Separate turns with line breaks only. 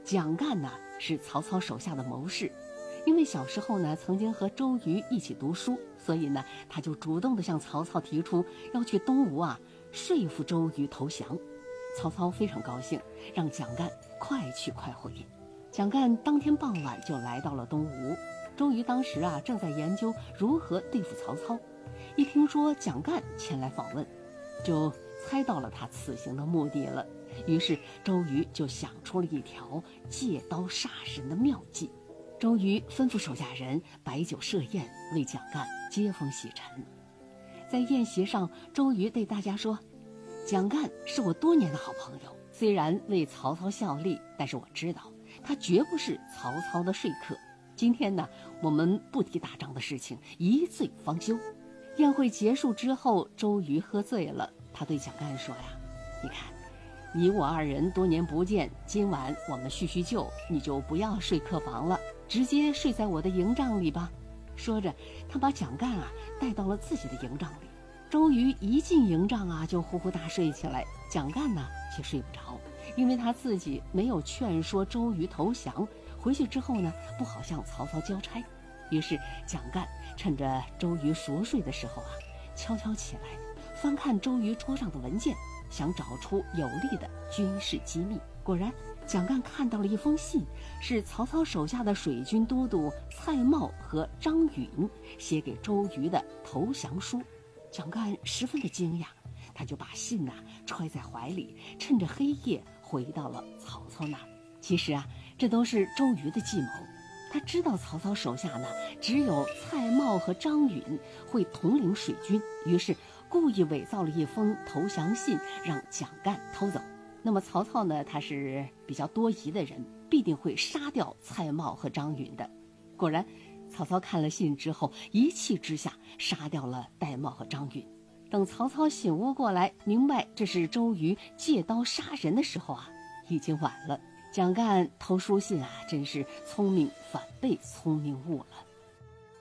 蒋干呢是曹操手下的谋士，因为小时候呢曾经和周瑜一起读书，所以呢他就主动的向曹操提出要去东吴说服周瑜投降。曹操非常高兴，让蒋干快去快回。蒋干当天傍晚就来到了东吴。周瑜当时正在研究如何对付曹操，一听说蒋干前来访问，就猜到了他此行的目的了。于是周瑜就想出了一条借刀杀人的妙计。周瑜吩咐手下人摆酒设宴，为蒋干接风洗尘。在宴席上，周瑜对大家说，蒋干是我多年的好朋友，虽然为曹操效力，但是我知道他绝不是曹操的说客。今天呢，我们不提打仗的事情，一醉方休。宴会结束之后，周瑜喝醉了，他对蒋干说你看，你我二人多年不见，今晚我们叙叙旧，你就不要睡客房了，直接睡在我的营帐里吧。说着，他把蒋干带到了自己的营帐里。周瑜一进营帐就呼呼大睡起来，蒋干呢却睡不着，因为他自己没有劝说周瑜投降，回去之后呢不好向曹操交差。于是蒋干趁着周瑜熟睡的时候悄悄起来，翻看周瑜桌上的文件，想找出有利的军事机密。果然蒋干看到了一封信，是曹操手下的水军都督蔡瑁和张允写给周瑜的投降书。蒋干十分的惊讶，他就把信揣在怀里，趁着黑夜回到了曹操那儿。其实这都是周瑜的计谋。他知道曹操手下呢只有蔡瑁和张允会统领水军，于是故意伪造了一封投降信，让蒋干偷走。那么曹操呢，他是比较多疑的人，必定会杀掉蔡瑁和张允的。果然曹操看了信之后，一气之下杀掉了戴瑁和张允。等曹操醒悟过来，明白这是周瑜借刀杀人的时候已经晚了。蒋干偷书信真是聪明反被聪明误了。